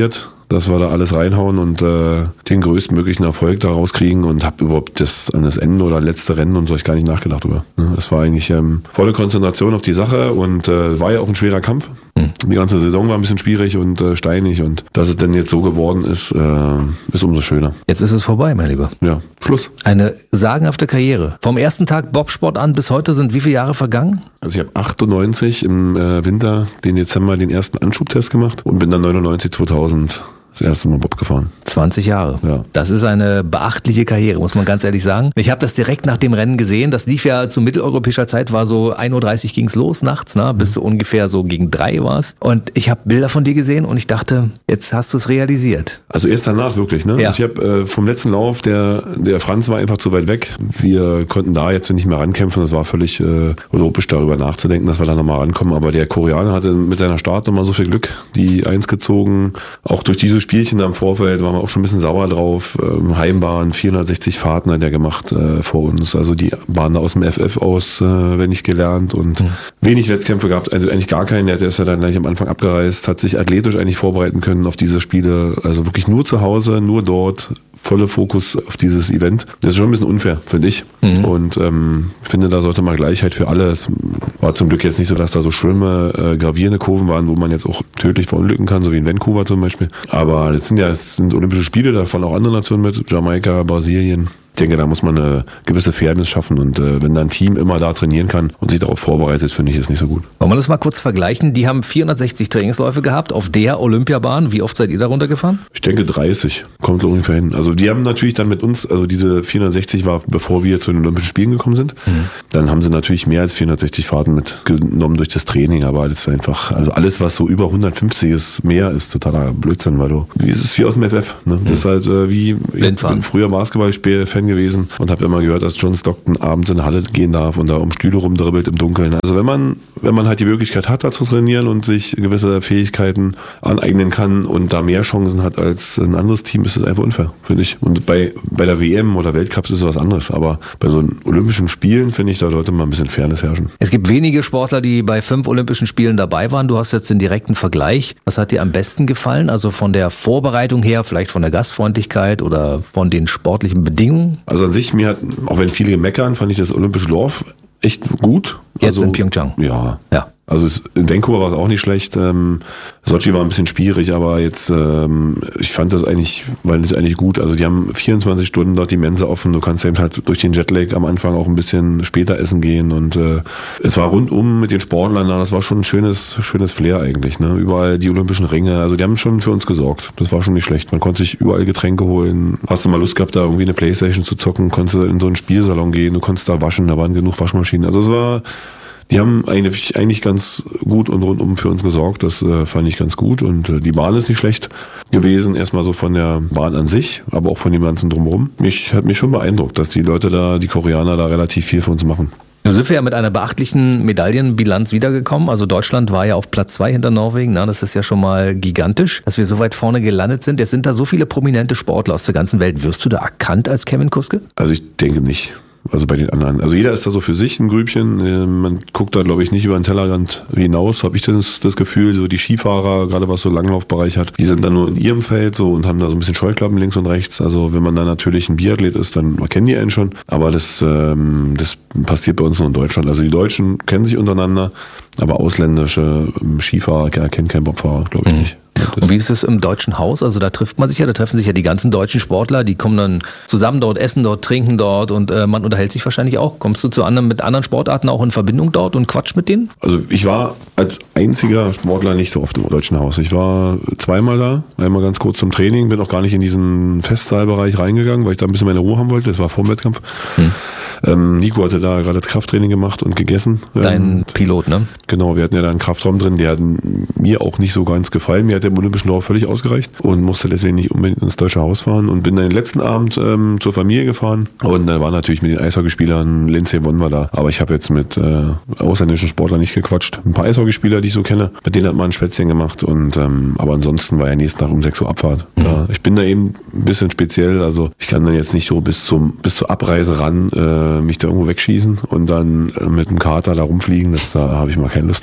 dass wir da alles reinhauen und äh, den größtmöglichen Erfolg daraus kriegen und habe überhaupt das an das Ende oder letzte Rennen und so ich gar nicht nachgedacht über. Es war eigentlich ähm, volle Konzentration auf die Sache und äh, war ja auch ein schwerer Kampf. Mhm. Die ganze Saison war ein bisschen schwierig und äh, steinig und dass es denn jetzt so geworden ist, äh, ist umso schöner. Jetzt ist es vorbei, mein Lieber. Ja, Schluss. Eine sagenhafte Karriere. Vom ersten Tag Bobsport an bis heute sind wie viele Jahre vergangen? Also ich habe achtundneunzig im äh, Winter, den Dezember, den ersten Anschubtest gemacht und bin dann neunundneunzig, zweitausend das erste Mal Bob gefahren. zwanzig Jahre. Ja. Das ist eine beachtliche Karriere, muss man ganz ehrlich sagen. Ich habe das direkt nach dem Rennen gesehen. Das lief ja zu mitteleuropäischer Zeit, war so ein Uhr dreißig ging's los nachts, ne? Bis so ungefähr so gegen drei war's. Und ich habe Bilder von dir gesehen und ich dachte, jetzt hast du es realisiert. Also erst danach wirklich, ne? Ja. Also ich habe äh, vom letzten Lauf, der der Franz war einfach zu weit weg. Wir konnten da jetzt nicht mehr rankämpfen. Das war völlig äh, utopisch, darüber nachzudenken, dass wir da nochmal rankommen. Aber der Koreaner hatte mit seiner Start nochmal so viel Glück. Die Eins gezogen. Auch durch diese Spielchen da im Vorfeld waren wir auch schon ein bisschen sauer drauf. Ähm, Heimbahn, vierhundertsechzig Fahrten hat er gemacht äh, vor uns. Also die Bahn da aus dem F F aus, äh, wenn ich gelernt und mhm. wenig Wettkämpfe gehabt, also eigentlich gar keinen. Der ist ja dann gleich am Anfang abgereist, hat sich athletisch eigentlich vorbereiten können auf diese Spiele. Also wirklich nur zu Hause, nur dort, volle Fokus auf dieses Event. Das ist schon ein bisschen unfair, finde ich. Mhm. Und ähm, finde, da sollte mal Gleichheit für alle. Es war zum Glück jetzt nicht so, dass da so schlimme, äh, gravierende Kurven waren, wo man jetzt auch tödlich verunglücken kann, so wie in Vancouver zum Beispiel. Aber jetzt sind ja, es sind Olympische Spiele, da fahren auch andere Nationen mit, Jamaika, Brasilien. Ich denke, da muss man eine gewisse Fairness schaffen und äh, wenn dann ein Team immer da trainieren kann und sich darauf vorbereitet, finde ich, ist nicht so gut. Wollen wir das mal kurz vergleichen? Die haben vierhundertsechzig Trainingsläufe gehabt auf der Olympiabahn. Wie oft seid ihr da runtergefahren? Ich denke dreißig, kommt ungefähr hin. Also die haben natürlich dann mit uns, also diese vierhundertsechzig war, bevor wir zu den Olympischen Spielen gekommen sind. Mhm. Dann haben sie natürlich mehr als vierhundertsechzig Fahrten mitgenommen durch das Training, aber das ist einfach, also alles, was so über hundertfünfzig ist, mehr ist totaler Blödsinn, weil du, wie ist es wie aus dem F F, ne? Mhm. Das ist halt äh, wie, ich bin früher Basketballspiel-Fan gewesen und habe immer gehört, dass John Stockton abends in die Halle gehen darf und da um Stühle rumdribbelt im Dunkeln. Also wenn man, wenn man halt die Möglichkeit hat, da zu trainieren und sich gewisse Fähigkeiten aneignen kann und da mehr Chancen hat als ein anderes Team, ist das einfach unfair, finde ich. Und bei, bei der W M oder Weltcups ist es was anderes, aber bei so Olympischen Spielen, finde ich, da sollte mal ein bisschen Fairness herrschen. Es gibt wenige Sportler, die bei fünf Olympischen Spielen dabei waren. Du hast jetzt den direkten Vergleich. Was hat dir am besten gefallen? Also von der Vorbereitung her, vielleicht von der Gastfreundlichkeit oder von den sportlichen Bedingungen? Also an sich, mir hat, auch wenn viele meckern, fand ich das Olympische Lauf echt gut. Jetzt also, in Pyeongchang? Ja. Ja. Also es, in Vancouver war es auch nicht schlecht. Ähm, Sochi war ein bisschen schwierig, aber jetzt, ähm, ich fand das eigentlich, weil das eigentlich gut. Also die haben vierundzwanzig Stunden dort die Mensa offen. Du kannst eben halt durch den Jetlag am Anfang auch ein bisschen später essen gehen und äh, es war rundum mit den Sportlern, das war schon ein schönes, schönes Flair eigentlich. Ne? Überall die Olympischen Ringe, also die haben schon für uns gesorgt. Das war schon nicht schlecht. Man konnte sich überall Getränke holen. Hast du mal Lust gehabt, da irgendwie eine Playstation zu zocken, konntest du in so einen Spielsalon gehen, du konntest da waschen, da waren genug Waschmaschinen. Also es war, die haben eigentlich, eigentlich ganz gut und rundum für uns gesorgt. Das äh, fand ich ganz gut. Und äh, die Bahn ist nicht schlecht gewesen. Erstmal so von der Bahn an sich, aber auch von dem ganzen Drumherum. Mich hat mich schon beeindruckt, dass die Leute da, die Koreaner da relativ viel für uns machen. Nun sind wir ja mit einer beachtlichen Medaillenbilanz wiedergekommen. Also Deutschland war ja auf Platz zwei hinter Norwegen. Na, das ist ja schon mal gigantisch, dass wir so weit vorne gelandet sind. Jetzt sind da so viele prominente Sportler aus der ganzen Welt. Wirst du da erkannt als Kevin Kuske? Also ich denke nicht. Also bei den anderen. Also jeder ist da so für sich ein Grübchen. Man guckt da, glaube ich, nicht über den Tellerrand hinaus, habe ich das, das Gefühl. So die Skifahrer, gerade was so Langlaufbereich hat, die sind dann nur in ihrem Feld so und haben da so ein bisschen Scheuklappen links und rechts. Also wenn man dann natürlich ein Biathlet ist, dann kennen die einen schon. Aber das, ähm, das passiert bei uns nur in Deutschland. Also die Deutschen kennen sich untereinander, aber ausländische Skifahrer kennen keinen Bobfahrer, glaube ich mhm. nicht. Und wie ist es im Deutschen Haus? Also da trifft man sich ja, da treffen sich ja die ganzen deutschen Sportler, die kommen dann zusammen dort, essen dort, trinken dort und äh, man unterhält sich wahrscheinlich auch. Kommst du zu anderen, mit anderen Sportarten auch in Verbindung dort und quatscht mit denen? Also ich war als einziger Sportler nicht so oft im Deutschen Haus. Ich war zweimal da, einmal ganz kurz zum Training, bin auch gar nicht in diesen Festsaalbereich reingegangen, weil ich da ein bisschen meine Ruhe haben wollte. Das war vor dem Wettkampf. Hm. Ähm, Nico hatte da gerade das Krafttraining gemacht und gegessen. Dein ähm, Pilot, ne? Genau, wir hatten ja da einen Kraftraum drin, der hat mir auch nicht so ganz gefallen. Mir hat der im Olympischen Lauf völlig ausgereicht und musste deswegen nicht unbedingt ins Deutsche Haus fahren und bin dann den letzten Abend ähm, zur Familie gefahren und dann war natürlich mit den Eishockeyspielern, Lindsey Vonn war da, aber ich habe jetzt mit äh, ausländischen Sportlern nicht gequatscht. Ein paar Eishockeyspieler, die ich so kenne, mit denen hat man ein Schwätzchen gemacht und ähm, aber ansonsten war ja nächsten Tag um sechs Uhr Abfahrt. Mhm. Ja, ich bin da eben ein bisschen speziell, also ich kann dann jetzt nicht so bis zum bis zur Abreise ran äh, mich da irgendwo wegschießen und dann äh, mit dem Kater da rumfliegen, das, da habe ich mal keine Lust drauf.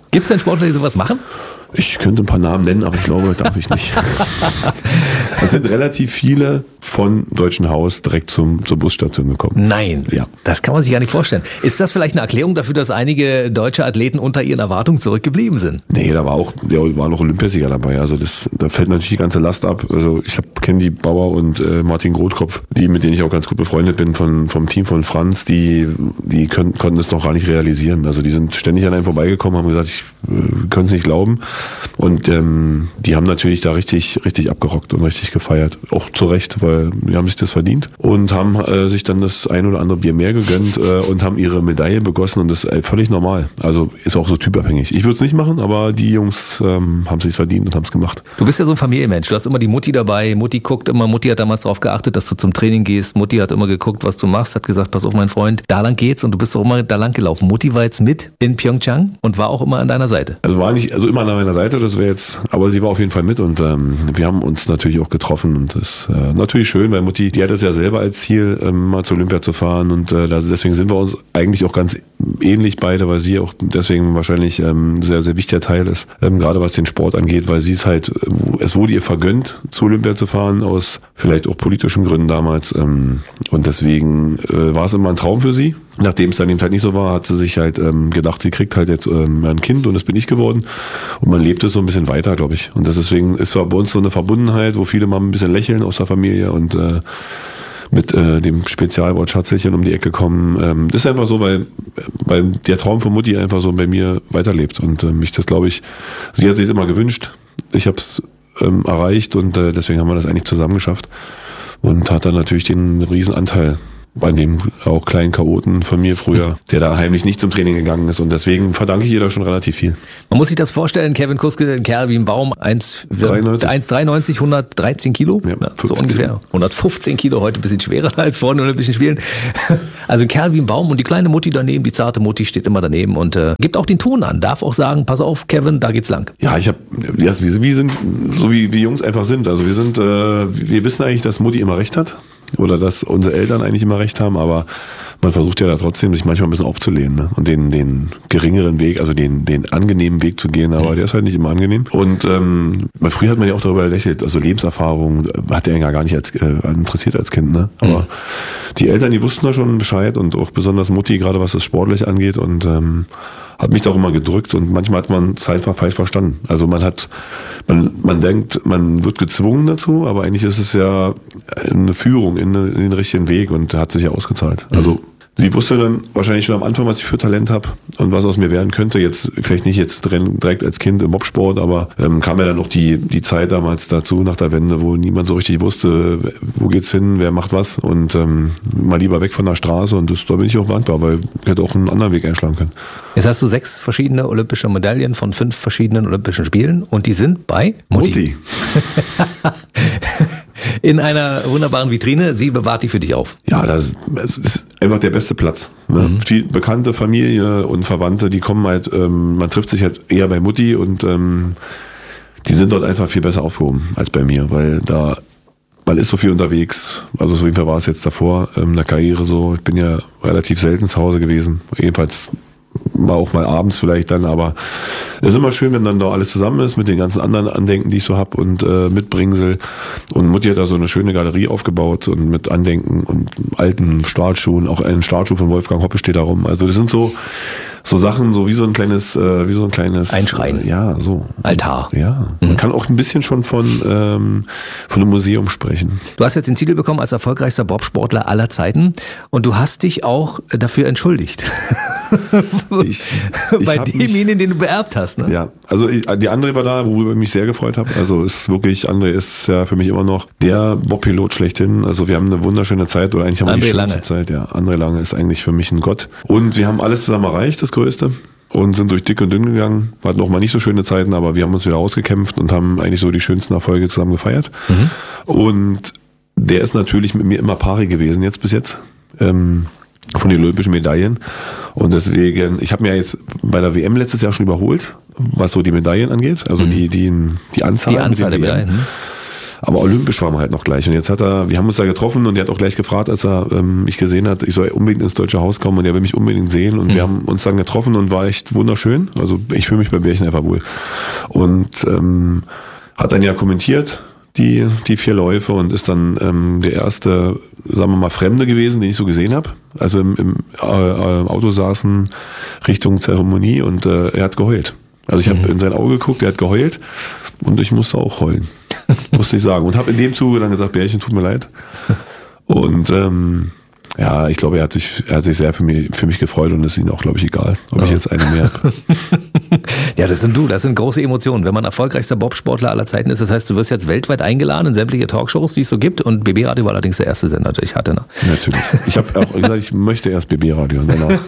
Gibt es denn Sportler, die sowas machen? Ich könnte ein paar Namen nennen, aber ich glaube, darf ich nicht. Es sind relativ viele von Deutschen Haus direkt zum, zur Busstation gekommen. Nein, ja. Das kann man sich gar nicht vorstellen. Ist das vielleicht eine Erklärung dafür, dass einige deutsche Athleten unter ihren Erwartungen zurückgeblieben sind? Nee, da war auch, ja, war noch Olympiasieger dabei. Also das, da fällt natürlich die ganze Last ab. Also ich kenne die Bauer und äh, Martin Grothkopf, die, mit denen ich auch ganz gut befreundet bin von, vom Team von Franz, die, die können, konnten es noch gar nicht realisieren. Also die sind ständig an einem vorbeigekommen, haben gesagt, ich äh, können es nicht glauben. Und ähm, die haben natürlich da richtig, richtig abgerockt und richtig gefeiert. Auch zu Recht, weil die haben sich das verdient und haben äh, sich dann das ein oder andere Bier mehr gegönnt äh, und haben ihre Medaille begossen und das ist äh, völlig normal. Also ist auch so typabhängig. Ich würde es nicht machen, aber die Jungs ähm, haben es sich verdient und haben es gemacht. Du bist ja so ein Familienmensch. Du hast immer die Mutti dabei. Mutti guckt immer. Mutti hat damals darauf geachtet, dass du zum Training gehst. Mutti hat immer geguckt, was du machst. Hat gesagt, pass auf, mein Freund, da lang geht's und du bist auch immer da lang gelaufen. Mutti war jetzt mit in Pyeongchang und war auch immer an deiner Seite. Also war nicht, also immer an meiner Seite. Das wäre jetzt, aber sie war auf jeden Fall mit und ähm, wir haben uns natürlich auch getroffen und das ist äh, natürlich schön, weil Mutti, die hat es ja selber als Ziel, ähm, mal zur Olympia zu fahren und äh, deswegen sind wir uns eigentlich auch ganz ähnlich beide, weil sie auch deswegen wahrscheinlich ähm, sehr, sehr wichtiger Teil ist, ähm, gerade was den Sport angeht, weil sie es halt, es wurde ihr vergönnt, zur Olympia zu fahren, aus vielleicht auch politischen Gründen damals ähm, und deswegen äh, war es immer ein Traum für sie. Nachdem es dann eben halt nicht so war, hat sie sich halt ähm, gedacht, sie kriegt halt jetzt ähm, ein Kind und das bin ich geworden. Und man lebt es so ein bisschen weiter, glaube ich. Und deswegen ist zwar bei uns so eine Verbundenheit, wo viele mal ein bisschen lächeln aus der Familie und äh, mit äh, dem Spezialwort Schatzelchen um die Ecke kommen. Ähm, das ist einfach so, weil, weil der Traum von Mutti einfach so bei mir weiterlebt. Und äh, mich das, glaube ich, sie hat sich immer gewünscht. Ich habe es ähm, erreicht und äh, deswegen haben wir das eigentlich zusammen geschafft. Und hat dann natürlich den Riesenanteil bei dem auch kleinen Chaoten von mir früher, der da heimlich nicht zum Training gegangen ist. Und deswegen verdanke ich ihr da schon relativ viel. Man muss sich das vorstellen, Kevin Kuske, ein Kerl wie ein Baum, eins Komma dreiundneunzig, hundertdreizehn Kilo, ja, ja, so ungefähr. hundertfünfzehn Kilo, heute ein bisschen schwerer als vor den Olympischen Spielen. Also ein Kerl wie ein Baum und die kleine Mutti daneben, die zarte Mutti steht immer daneben und äh, gibt auch den Ton an, darf auch sagen, pass auf, Kevin, da geht's lang. Ja, ich habe, ja, wir, wir sind, so wie wir Jungs einfach sind, also wir sind, äh, wir wissen eigentlich, dass Mutti immer recht hat. Oder dass unsere Eltern eigentlich immer recht haben, aber man versucht ja da trotzdem, sich manchmal ein bisschen aufzulehnen, ne? Und den, den geringeren Weg, also den, den angenehmen Weg zu gehen, aber der ist halt nicht immer angenehm. Und ähm, früher hat man ja auch darüber gelächelt, also Lebenserfahrung hat der ja gar nicht als, äh, interessiert als Kind, ne? Aber mhm. die Eltern, die wussten da schon Bescheid und auch besonders Mutti, gerade was das Sportliche angeht und ähm, hat mich da auch immer gedrückt und manchmal hat man es einfach falsch verstanden. Also man hat, man, man denkt, man wird gezwungen dazu, aber eigentlich ist es ja eine Führung in, in den richtigen Weg und hat sich ja ausgezahlt. Also sie wusste dann wahrscheinlich schon am Anfang, was ich für Talent habe und was aus mir werden könnte. Jetzt vielleicht nicht jetzt direkt als Kind im Bobsport, aber ähm, kam ja dann noch die die Zeit damals dazu nach der Wende, wo niemand so richtig wusste, wo geht's hin, wer macht was und ähm, mal lieber weg von der Straße und das, da bin ich auch dankbar, weil ich hätte auch einen anderen Weg einschlagen können. Jetzt hast du sechs verschiedene olympische Medaillen von fünf verschiedenen Olympischen Spielen und die sind bei Mutti. Mutti. In einer wunderbaren Vitrine. Sie bewahrt die für dich auf. Ja, das, das ist einfach der beste Platz. Ne? Mhm. Die bekannte Familie und Verwandte, die kommen halt, ähm, man trifft sich halt eher bei Mutti und ähm, die sind dort einfach viel besser aufgehoben als bei mir, weil da, man ist so viel unterwegs. Also so jedenfalls war es jetzt davor ähm, in der Karriere so. Ich bin ja relativ selten zu Hause gewesen. Jedenfalls mal auch mal abends vielleicht dann, aber es ist immer schön, wenn dann da alles zusammen ist mit den ganzen anderen Andenken, die ich so hab und äh, Mitbringsel. Und Mutti hat da so eine schöne Galerie aufgebaut und mit Andenken und alten Startschuhen, auch ein Startschuh von Wolfgang Hoppe steht da rum. Also das sind so so Sachen, so wie so ein kleines, äh, wie so ein kleines Einschrein. Äh, ja, so Altar. Ja, man mhm. kann auch ein bisschen schon von ähm, von einem Museum sprechen. Du hast jetzt den Titel bekommen als erfolgreichster Bobsportler aller Zeiten und du hast dich auch dafür entschuldigt. ich, ich Bei demjenigen, den du beerbt hast, ne? Ja, also ich, die André war da, worüber ich mich sehr gefreut habe. Also ist wirklich, André ist ja für mich immer noch der Bobpilot schlechthin. Also wir haben eine wunderschöne Zeit oder eigentlich haben wir die schönste Zeit. Ja, André Lange ist eigentlich für mich ein Gott. Und wir haben alles zusammen erreicht, das Größte. Und sind durch dick und dünn gegangen. Wir hatten auch mal nicht so schöne Zeiten, aber wir haben uns wieder ausgekämpft und haben eigentlich so die schönsten Erfolge zusammen gefeiert. Mhm. Und der ist natürlich mit mir immer pari gewesen jetzt bis jetzt. Ähm, von den olympischen Medaillen. Und deswegen, ich habe mir jetzt bei der W M letztes Jahr schon überholt, was so die Medaillen angeht. Also mhm. die, die, die Anzahl, die Anzahl der Medaillen. Aber olympisch waren wir halt noch gleich. Und jetzt hat er, wir haben uns da getroffen und er hat auch gleich gefragt, als er ähm, mich gesehen hat, ich soll unbedingt ins Deutsche Haus kommen und er will mich unbedingt sehen. Und mhm. wir haben uns dann getroffen und war echt wunderschön. Also ich fühle mich bei Bärchen einfach wohl. Und ähm, hat dann ja kommentiert, die die vier Läufe und ist dann ähm, der erste, sagen wir mal, Fremde gewesen, den ich so gesehen habe. Also im, im äh, Auto saßen Richtung Zeremonie und äh, er hat geheult. Also ich habe mhm. in sein Auge geguckt, er hat geheult und ich musste auch heulen, musste ich sagen. Und habe in dem Zuge dann gesagt, Bärchen, tut mir leid. Und ähm, ja, ich glaube, er hat sich, er hat sich sehr für mich, für mich gefreut und es ist ihm auch, glaube ich, egal, ob oh. ich jetzt eine mehr habe. Ja, das sind du, das sind große Emotionen. Wenn man erfolgreichster Bobsportler aller Zeiten ist, das heißt, du wirst jetzt weltweit eingeladen in sämtliche Talkshows, die es so gibt und B B Radio war allerdings der erste Sender, den ich hatte. Ne? Natürlich. Ich habe auch gesagt, ich möchte erst B B Radio und danach.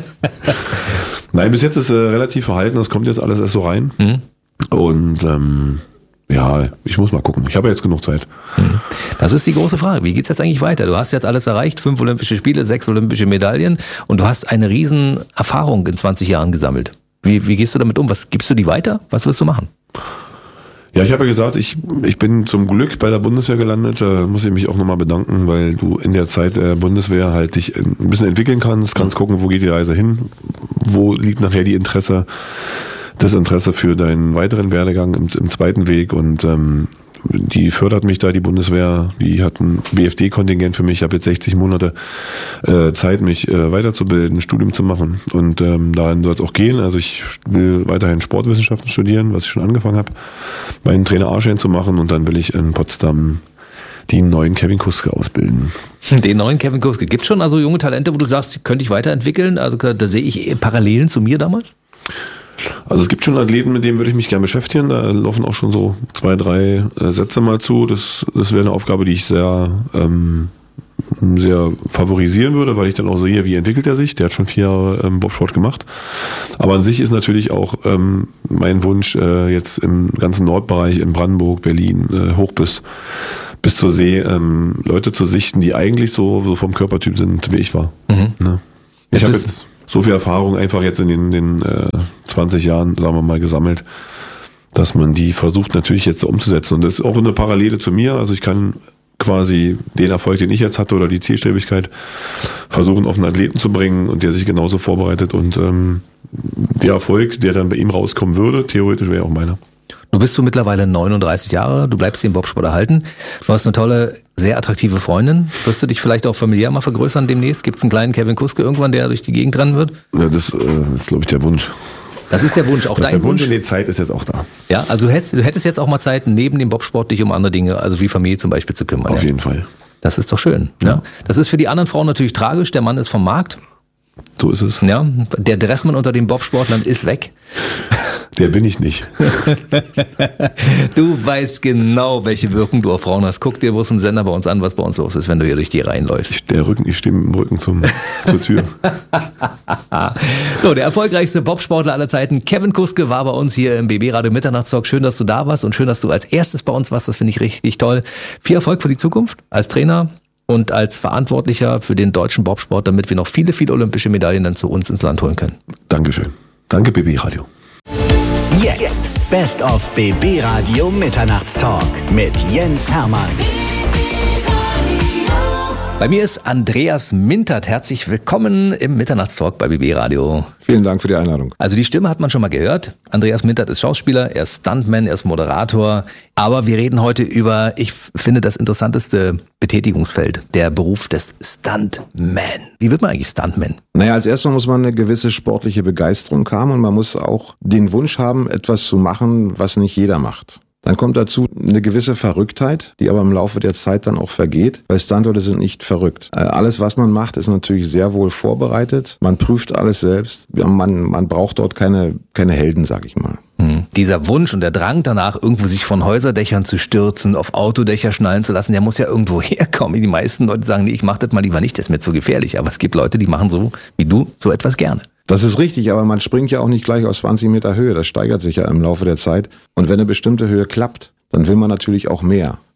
Nein, bis jetzt ist äh, relativ verhalten, das kommt jetzt alles erst so rein. Mhm. Und ähm, ja, ich muss mal gucken. Ich habe jetzt genug Zeit. Das ist die große Frage. Wie geht's jetzt eigentlich weiter? Du hast jetzt alles erreicht, fünf Olympische Spiele, sechs olympische Medaillen und du hast eine riesen Erfahrung in zwanzig Jahren gesammelt. Wie, wie gehst du damit um? Was gibst du die weiter? Was wirst du machen? Ja, ich habe ja gesagt, ich, ich bin zum Glück bei der Bundeswehr gelandet. Da muss ich mich auch nochmal bedanken, weil du in der Zeit der Bundeswehr halt dich ein bisschen entwickeln kannst, kannst gucken, wo geht die Reise hin, wo liegt nachher die Interesse, das Interesse für deinen weiteren Werdegang im, im zweiten Weg und ähm, die fördert mich da, die Bundeswehr, die hat ein B F D-Kontingent für mich, ich habe jetzt sechzig Monate äh, Zeit, mich äh, weiterzubilden, ein Studium zu machen und ähm, dahin soll es auch gehen, also ich will weiterhin Sportwissenschaften studieren, was ich schon angefangen habe, meinen Trainer A-Schein zu machen und dann will ich in Potsdam den neuen Kevin Kuske ausbilden. Den neuen Kevin Kuske, gibt es schon also junge Talente, wo du sagst, die könnte ich weiterentwickeln, also da sehe ich Parallelen zu mir damals? Also es gibt schon Athleten, mit denen würde ich mich gerne beschäftigen. Da laufen auch schon so zwei, drei äh, Sätze mal zu. Das, das wäre eine Aufgabe, die ich sehr, ähm, sehr favorisieren würde, weil ich dann auch sehe, wie entwickelt er sich. Der hat schon vier Jahre ähm, Bobsport gemacht. Aber an sich ist natürlich auch ähm, mein Wunsch, äh, jetzt im ganzen Nordbereich, in Brandenburg, Berlin, äh, hoch bis, bis zur See, ähm, Leute zu sichten, die eigentlich so, so vom Körpertyp sind, wie ich war. Mhm. Ne? Ich habe jetzt so viel Erfahrung einfach jetzt in den, den äh, zwanzig Jahren, sagen wir mal, gesammelt, dass man die versucht natürlich jetzt umzusetzen. Und das ist auch eine Parallele zu mir. Also ich kann quasi den Erfolg, den ich jetzt hatte oder die Zielstrebigkeit versuchen, auf einen Athleten zu bringen und der sich genauso vorbereitet. Und ähm, der Erfolg, der dann bei ihm rauskommen würde, theoretisch wäre auch meiner. Du bist du mittlerweile neununddreißig Jahre, du bleibst den Bobsport erhalten. Du hast eine tolle, sehr attraktive Freundin. Wirst du dich vielleicht auch familiär mal vergrößern demnächst? Gibt es einen kleinen Kevin Kuske irgendwann, der durch die Gegend rennen wird? Ja, das äh, ist, glaube ich, der Wunsch. Das ist der Wunsch, auch das dein der Wunsch. Wunsch. Und die Zeit ist jetzt auch da. Ja, also du hättest, du hättest jetzt auch mal Zeit, neben dem Bobsport dich um andere Dinge, also wie Familie zum Beispiel, zu kümmern. Auf ja. jeden Fall. Das ist doch schön. Ja. Ja. Das ist für die anderen Frauen natürlich tragisch. Der Mann ist vom Markt. So ist es. Ja, der Dressmann unter den Bobsportlern ist weg. Der bin ich nicht. Du weißt genau, welche Wirkung du auf Frauen hast. Guck dir bloß im Sender bei uns an, was bei uns los ist, wenn du hier durch die Reihen läufst. Ich, der Rücken, ich stehe mit dem Rücken zum, zur Tür. So, der erfolgreichste Bobsportler aller Zeiten, Kevin Kuske, war bei uns hier im B B Radio Mitternachtstalk. Schön, dass du da warst und schön, dass du als erstes bei uns warst. Das finde ich richtig toll. Viel Erfolg für die Zukunft als Trainer und als Verantwortlicher für den deutschen Bobsport, damit wir noch viele, viele olympische Medaillen dann zu uns ins Land holen können. Dankeschön. Danke, B B Radio. Jetzt Best of B B Radio Mitternachtstalk mit Jens Hermann. Bei mir ist Andreas Mintert. Herzlich willkommen im Mitternachtstalk bei B B Radio. Vielen Dank für die Einladung. Also die Stimme hat man schon mal gehört. Andreas Mintert ist Schauspieler, er ist Stuntman, er ist Moderator. Aber wir reden heute über, ich finde, das interessanteste Betätigungsfeld, der Beruf des Stuntman. Wie wird man eigentlich Stuntman? Naja, als erstes muss man eine gewisse sportliche Begeisterung haben und man muss auch den Wunsch haben, etwas zu machen, was nicht jeder macht. Dann kommt dazu eine gewisse Verrücktheit, die aber im Laufe der Zeit dann auch vergeht, weil Stuntleute sind nicht verrückt. Alles, was man macht, ist natürlich sehr wohl vorbereitet. Man prüft alles selbst. Man, man braucht dort keine, keine Helden, sag ich mal. Hm. Dieser Wunsch und der Drang danach, irgendwo sich von Häuserdächern zu stürzen, auf Autodächer schnallen zu lassen, der muss ja irgendwo herkommen. Die meisten Leute sagen, nee, ich mach das mal lieber nicht, das ist mir zu gefährlich. Aber es gibt Leute, die machen so wie du so etwas gerne. Das ist richtig, aber man springt ja auch nicht gleich aus zwanzig Meter Höhe. Das steigert sich ja im Laufe der Zeit. Und wenn eine bestimmte Höhe klappt, dann will man natürlich auch mehr.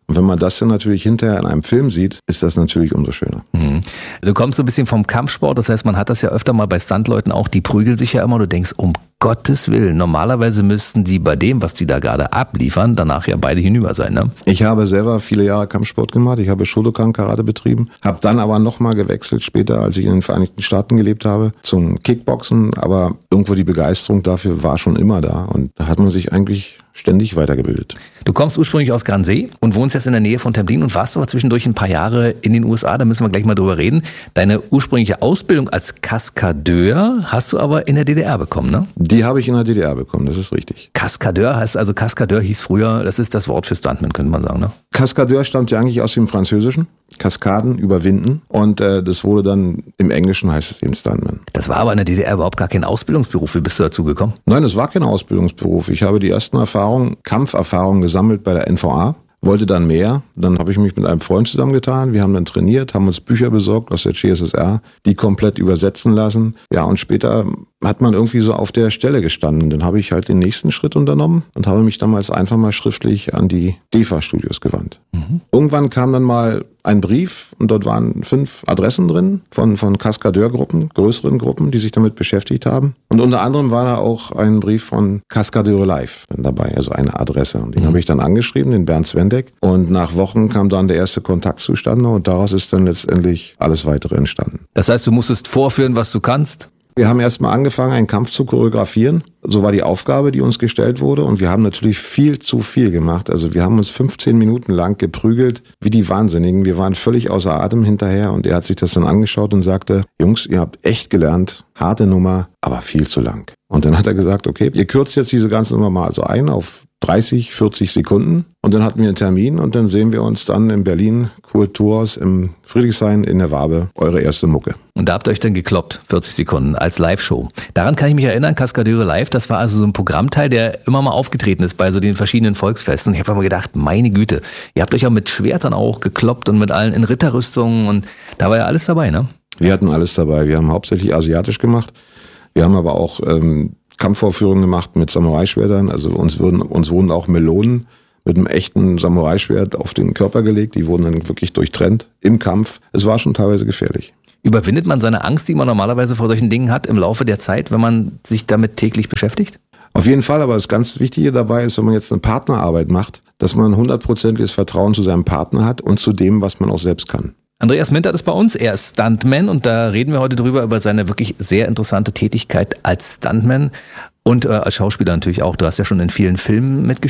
Und wenn man das dann natürlich hinterher in einem Film sieht, ist das natürlich umso schöner. Mhm. Du kommst so ein bisschen vom Kampfsport, das heißt, man hat das ja öfter mal bei Stuntleuten auch, die prügeln sich ja immer, du denkst, um Gottes Willen, normalerweise müssten die bei dem, was die da gerade abliefern, danach ja beide hinüber sein, ne? Ich habe selber viele Jahre Kampfsport gemacht, ich habe Shotokan-Karate betrieben, habe dann aber nochmal gewechselt später, als ich in den Vereinigten Staaten gelebt habe, zum Kickboxen, aber irgendwo die Begeisterung dafür war schon immer da und da hat man sich eigentlich ständig weitergebildet. Du kommst ursprünglich aus Gransee und wohnst jetzt in der Nähe von Templin und warst aber zwischendurch ein paar Jahre in den U S A, da müssen wir gleich mal drüber reden. Deine ursprüngliche Ausbildung als Kaskadeur hast du aber in der D D R bekommen, ne? Die habe ich in der D D R bekommen, das ist richtig. Kaskadeur heißt also, Kaskadeur hieß früher, das ist das Wort für Stuntman, könnte man sagen, ne? Kaskadeur stammt ja eigentlich aus dem Französischen. Kaskaden überwinden und äh, das wurde dann, im Englischen heißt es eben Stuntman. Das war aber in der D D R überhaupt gar kein Ausbildungsberuf. Wie bist du dazu gekommen? Nein, es war kein Ausbildungsberuf. Ich habe die ersten Erfahrungen, Kampferfahrungen gesammelt bei der N V A, wollte dann mehr. Dann habe ich mich mit einem Freund zusammengetan. Wir haben dann trainiert, haben uns Bücher besorgt aus der C S S R, die komplett übersetzen lassen. Ja, und später hat man irgendwie so auf der Stelle gestanden. Dann habe ich halt den nächsten Schritt unternommen und habe mich damals einfach mal schriftlich an die D E F A-Studios gewandt. Mhm. Irgendwann kam dann mal ein Brief und dort waren fünf Adressen drin von, von Kaskadeurgruppen, größeren Gruppen, die sich damit beschäftigt haben. Und unter anderem war da auch ein Brief von Kaskadeure Live dann dabei, also eine Adresse. Und den mhm. habe ich dann angeschrieben, den Bernd Svendeck. Und nach Wochen kam dann der erste Kontakt zustande und daraus ist dann letztendlich alles weitere entstanden. Das heißt, du musstest vorführen, was du kannst? Wir haben erstmal angefangen, einen Kampf zu choreografieren. So war die Aufgabe, die uns gestellt wurde. Und wir haben natürlich viel zu viel gemacht. Also wir haben uns fünfzehn Minuten lang geprügelt wie die Wahnsinnigen. Wir waren völlig außer Atem hinterher. Und er hat sich das dann angeschaut und sagte, Jungs, ihr habt echt gelernt, harte Nummer, aber viel zu lang. Und dann hat er gesagt, okay, ihr kürzt jetzt diese ganze Nummer mal so ein auf dreißig, vierzig Sekunden. Und dann hatten wir einen Termin und dann sehen wir uns dann in Berlin, Kulturs im Friedrichshain in der Wabe, eure erste Mucke. Und da habt ihr euch dann gekloppt, vierzig Sekunden, als Live-Show. Daran kann ich mich erinnern, Kaskadeure Live, das war also so ein Programmteil, der immer mal aufgetreten ist bei so den verschiedenen Volksfesten. Und ich habe mir gedacht, meine Güte, ihr habt euch auch mit Schwertern auch gekloppt und mit allen in Ritterrüstungen und da war ja alles dabei, ne? Wir hatten alles dabei. Wir haben hauptsächlich asiatisch gemacht. Wir haben aber auch ähm, Kampfvorführungen gemacht mit Samurai-Schwertern. Also uns wurden, uns wurden auch Melonen mit einem echten Samurai-Schwert auf den Körper gelegt. Die wurden dann wirklich durchtrennt im Kampf. Es war schon teilweise gefährlich. Überwindet man seine Angst, die man normalerweise vor solchen Dingen hat, im Laufe der Zeit, wenn man sich damit täglich beschäftigt? Auf jeden Fall, aber das ganz Wichtige dabei ist, wenn man jetzt eine Partnerarbeit macht, dass man hundertprozentiges Vertrauen zu seinem Partner hat und zu dem, was man auch selbst kann. Andreas Mintert ist bei uns, er ist Stuntman und da reden wir heute drüber, über seine wirklich sehr interessante Tätigkeit als Stuntman und äh, als Schauspieler natürlich auch. Du hast ja schon in vielen Filmen mitgespielt.